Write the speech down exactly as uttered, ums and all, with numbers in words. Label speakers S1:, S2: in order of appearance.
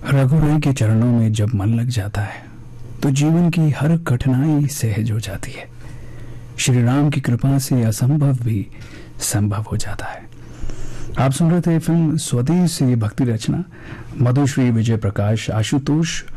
S1: रघुराय के चरणों में जब मन लग जाता है तो जीवन की हर कठिनाई सहज हो जाती है। श्री राम की कृपा से असंभव भी संभव हो जाता है। आप सुन रहे थे फिल्म स्वदेश से भक्ति रचना, मधुश्री, विजय प्रकाश, आशुतोष